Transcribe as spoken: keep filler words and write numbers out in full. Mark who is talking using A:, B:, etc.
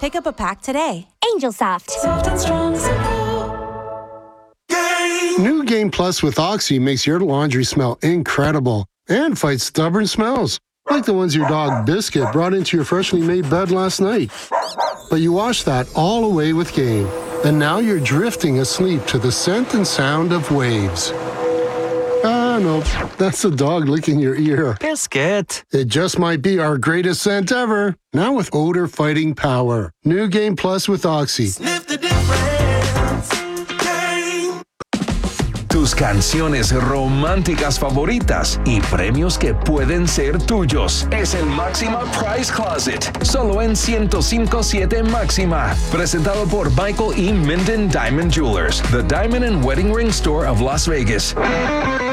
A: Pick up a pack today.
B: Angel Soft.
C: Soft and strong, simple. Game.
D: New Game Plus with Oxy makes your laundry smell incredible and fights stubborn smells, like the ones your dog Biscuit brought into your freshly made bed last night. But you washed that all away with Game, and now you're drifting asleep to the scent and sound of waves. Ah, no, that's the dog licking your ear.
E: Biscuit.
D: It just might be our greatest scent ever, now with odor-fighting power. New Game Plus with Oxy.
C: Sniff the difference. Game.
F: Tus canciones románticas favoritas y premios que pueden ser tuyos. Es el Máxima Prize Closet, solo en ciento cinco punto siete Máxima. Presentado por Michael E. Minden Diamond Jewelers, the Diamond and Wedding Ring Store of Las Vegas.